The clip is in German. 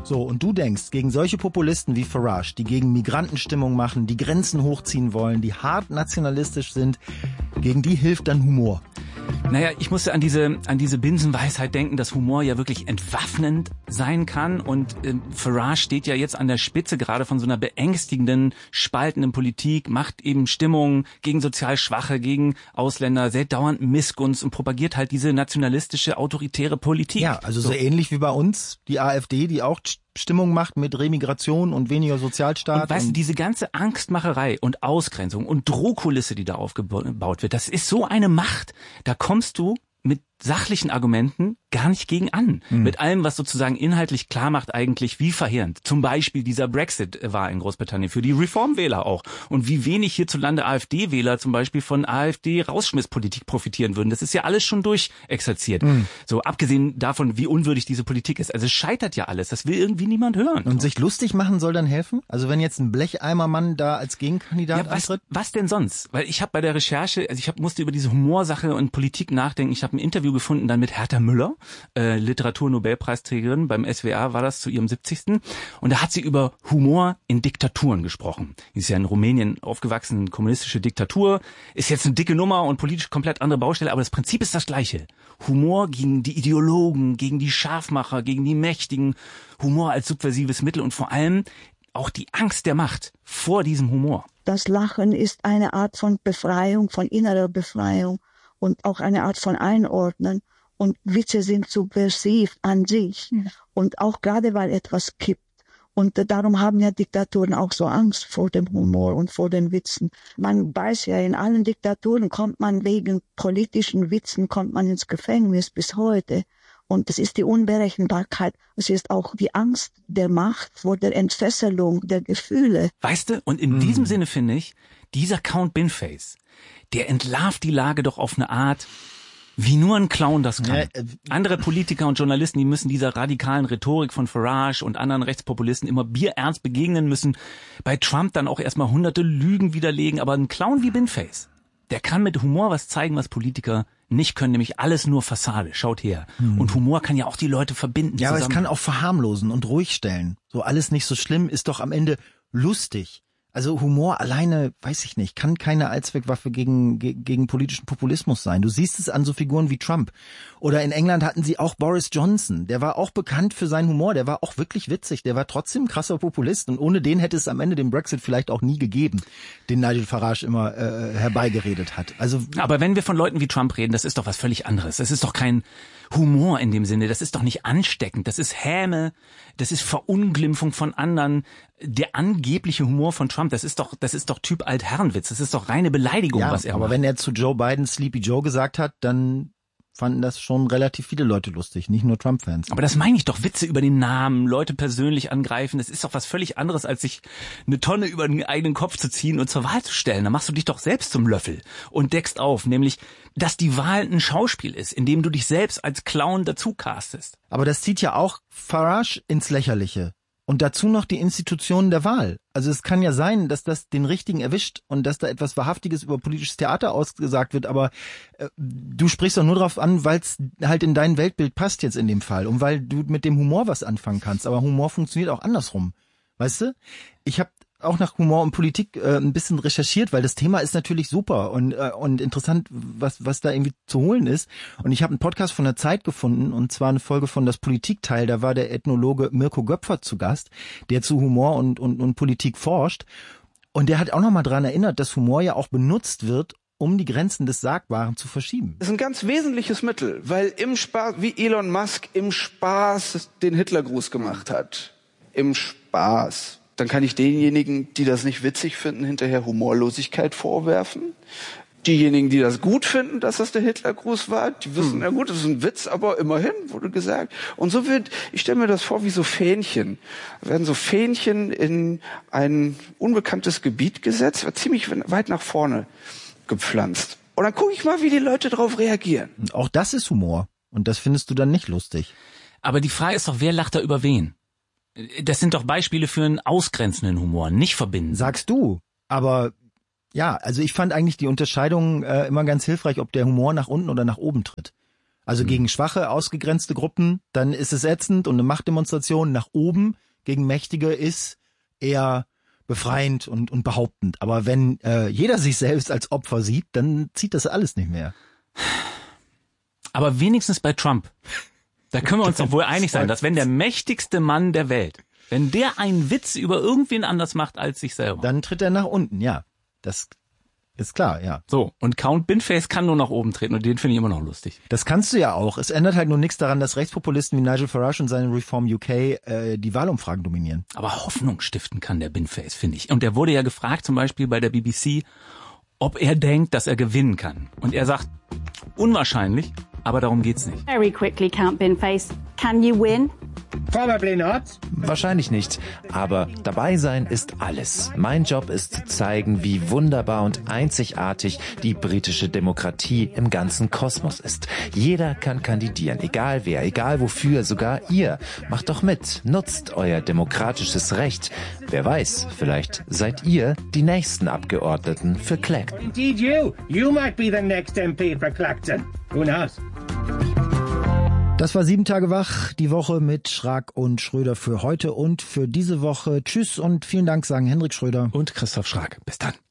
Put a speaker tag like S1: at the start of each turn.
S1: So, und du denkst, gegen solche Populisten wie Farage, die gegen Migranten Stimmung machen, die Grenzen hochziehen wollen, die hart nationalistisch sind, gegen die hilft dann Humor.
S2: Naja, ich musste an diese Binsenweisheit denken, dass Humor ja wirklich entwaffnend sein kann, und Farage steht ja jetzt an der Spitze gerade von so einer beängstigenden, spaltenden Politik, macht eben Stimmung gegen sozial Schwache, gegen Ausländer, sehr dauernd Missgunst und propagiert halt diese nationalistische, autoritäre Politik.
S1: Ja, also so ähnlich wie bei uns, die AfD, die auch Stimmung macht mit Remigration und weniger Sozialstaat.
S2: Und weißt du, diese ganze Angstmacherei und Ausgrenzung und Drohkulisse, die da aufgebaut wird, das ist so eine Macht, da kommst du mit sachlichen Argumenten gar nicht gegen an. Mit allem, was sozusagen inhaltlich klar macht eigentlich, wie verheerend zum Beispiel dieser Brexit war in Großbritannien, für die Reformwähler auch. Und wie wenig hierzulande AfD-Wähler zum Beispiel von AfD-Rausschmisspolitik profitieren würden. Das ist ja alles schon durchexerziert. So, abgesehen davon, wie unwürdig diese Politik ist. Also es scheitert ja alles. Das will irgendwie niemand hören.
S1: Und sich lustig machen soll dann helfen? Also wenn jetzt ein Blecheimermann da als Gegenkandidat antritt?
S2: Was denn sonst? Weil ich habe bei der Recherche, musste über diese Humorsache und Politik nachdenken. Ich habe ein Interview gefunden dann mit Hertha Müller, Literaturnobelpreisträgerin, beim SWR war das zu ihrem 70. Und da hat sie über Humor in Diktaturen gesprochen. Sie ist ja in Rumänien aufgewachsen, kommunistische Diktatur, ist jetzt eine dicke Nummer und politisch komplett andere Baustelle, aber das Prinzip ist das gleiche. Humor gegen die Ideologen, gegen die Scharfmacher, gegen die Mächtigen, Humor als subversives Mittel und vor allem auch die Angst der Macht vor diesem Humor.
S3: Das Lachen ist eine Art von Befreiung, von innerer Befreiung und auch eine Art von Einordnen. Und Witze sind subversiv an sich. Und auch gerade, weil etwas kippt. Und darum haben ja Diktaturen auch so Angst vor dem Humor und vor den Witzen. Man weiß ja, in allen Diktaturen kommt man wegen politischen Witzen, kommt man ins Gefängnis bis heute. Und es ist die Unberechenbarkeit. Es ist auch die Angst der Macht vor der Entfesselung der Gefühle.
S2: Weißt du, und in diesem Sinne finde ich, dieser Count Binface, der entlarvt die Lage doch auf eine Art, wie nur ein Clown das kann. Andere Politiker und Journalisten, die müssen dieser radikalen Rhetorik von Farage und anderen Rechtspopulisten immer bierernst begegnen, müssen bei Trump dann auch erstmal hunderte Lügen widerlegen. Aber ein Clown wie Binface, der kann mit Humor was zeigen, was Politiker nicht können, nämlich alles nur Fassade. Schaut her. Und Humor kann ja auch die Leute verbinden.
S1: Ja,
S2: zusammen.
S1: aber es kann auch verharmlosen und ruhig stellen. So alles nicht so schlimm, ist doch am Ende lustig. Also Humor alleine, weiß ich nicht, kann keine Allzweckwaffe gegen politischen Populismus sein. Du siehst es an so Figuren wie Trump. Oder in England hatten sie auch Boris Johnson. Der war auch bekannt für seinen Humor. Der war auch wirklich witzig. Der war trotzdem ein krasser Populist. Und ohne den hätte es am Ende den Brexit vielleicht auch nie gegeben, den Nigel Farage immer herbeigeredet hat. Also,
S2: aber wenn wir von Leuten wie Trump reden, das ist doch was völlig anderes. Das ist doch kein Humor in dem Sinne. Das ist doch nicht ansteckend. Das ist Häme. Das ist Verunglimpfung von anderen. Der angebliche Humor von Trump, das ist doch Typ Altherrenwitz. Das ist doch reine Beleidigung, was er macht.
S1: Aber wenn er zu Joe Biden Sleepy Joe gesagt hat, dann fanden das schon relativ viele Leute lustig, nicht nur Trump-Fans.
S2: Aber das meine ich doch, Witze über den Namen, Leute persönlich angreifen, das ist doch was völlig anderes, als sich eine Tonne über den eigenen Kopf zu ziehen und zur Wahl zu stellen. Da machst du dich doch selbst zum Löffel und deckst auf, nämlich, dass die Wahl ein Schauspiel ist, in dem du dich selbst als Clown dazu castest.
S1: Aber das zieht ja auch Farage ins Lächerliche. Und dazu noch die Institutionen der Wahl. Also es kann ja sein, dass das den Richtigen erwischt und dass da etwas Wahrhaftiges über politisches Theater ausgesagt wird, aber du sprichst doch nur drauf an, weil es halt in dein Weltbild passt jetzt in dem Fall und weil du mit dem Humor was anfangen kannst. Aber Humor funktioniert auch andersrum, weißt du? Ich habe auch nach Humor und Politik ein bisschen recherchiert, weil das Thema ist natürlich super und interessant, was da irgendwie zu holen ist. Und ich habe einen Podcast von der Zeit gefunden, und zwar eine Folge von Das Politikteil. Da war der Ethnologe Mirko Göpfert zu Gast, der zu Humor und Politik forscht. Und der hat auch nochmal daran erinnert, dass Humor ja auch benutzt wird, um die Grenzen des Sagbaren zu verschieben.
S4: Das ist ein ganz wesentliches Mittel, weil im Spaß, wie Elon Musk im Spaß den Hitlergruß gemacht hat. Im Spaß. Dann kann ich denjenigen, die das nicht witzig finden, hinterher Humorlosigkeit vorwerfen. Diejenigen, die das gut finden, dass das der Hitlergruß war, die wissen, na gut, das ist ein Witz, aber immerhin wurde gesagt. Und so ich stelle mir das vor wie so Fähnchen. Da werden so Fähnchen in ein unbekanntes Gebiet gesetzt, wird ziemlich weit nach vorne gepflanzt. Und dann gucke ich mal, wie die Leute darauf reagieren.
S1: Und auch das ist Humor. Und das findest du dann nicht lustig.
S2: Aber die Frage ist doch, wer lacht da über wen? Das sind doch Beispiele für einen ausgrenzenden Humor, nicht verbinden.
S1: Sagst du. Aber ja, also ich fand eigentlich die Unterscheidung immer ganz hilfreich, ob der Humor nach unten oder nach oben tritt. Also gegen schwache, ausgegrenzte Gruppen, dann ist es ätzend und eine Machtdemonstration nach oben gegen Mächtige ist eher befreiend und behauptend. Aber wenn jeder sich selbst als Opfer sieht, dann zieht das alles nicht mehr.
S2: Aber wenigstens bei Trump, da können wir uns doch wohl einig sein, dass wenn der mächtigste Mann der Welt, wenn der einen Witz über irgendwen anders macht als sich selber,
S1: dann tritt er nach unten, ja. Das ist klar, ja.
S2: So, und Count Binface kann nur nach oben treten und den finde ich immer noch lustig.
S1: Das kannst du ja auch. Es ändert halt nur nichts daran, dass Rechtspopulisten wie Nigel Farage und seine Reform UK die Wahlumfragen dominieren.
S2: Aber Hoffnung stiften kann der Binface, finde ich. Und der wurde ja gefragt, zum Beispiel bei der BBC, ob er denkt, dass er gewinnen kann. Und er sagt, unwahrscheinlich, aber darum geht's nicht.
S5: Very quickly, Count Binface. Can you win?
S6: Probably not.
S7: Wahrscheinlich nicht, aber dabei sein ist alles. Mein Job ist zu zeigen, wie wunderbar und einzigartig die britische Demokratie im ganzen Kosmos ist. Jeder kann kandidieren, egal wer, egal wofür, sogar ihr. Macht doch mit, nutzt euer demokratisches Recht. Wer weiß, vielleicht seid ihr die nächsten Abgeordneten für Clacton.
S6: Indeed you. You might be the next MP for Clacton. Who knows?
S1: Das war 7 Tage wach, die Woche mit Schrag und Schröder für heute und für diese Woche. Tschüss und vielen Dank, sagen Hendrik Schröder
S2: und Christoph Schrag. Bis dann.